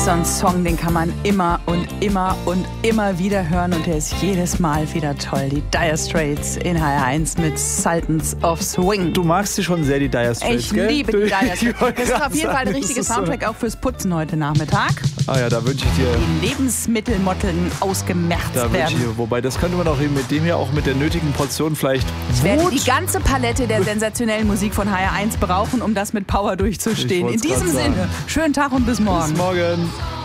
so ein Song, den kann man immer und immer und immer wieder hören und der ist jedes Mal wieder toll. Die Dire Straits in HR1 mit Sultans of Swing. Du magst sie schon sehr, die Dire Straits, Ich gell? liebe die Dire Straits. Das ist auf jeden Fall der das richtige ist so. Soundtrack auch fürs Putzen heute Nachmittag. Ah ja, da wünsche ich dir... Die Lebensmittelmotteln ausgemerzt werden. Wobei, das könnte man auch mit dem hier auch mit der nötigen Portion vielleicht Ich werde die ganze Palette der sensationellen Musik von HR1 brauchen, um das mit Power durchzustehen. In Ich wollt's diesem grad sagen. Sinne, schönen Tag und bis morgen. Bis morgen.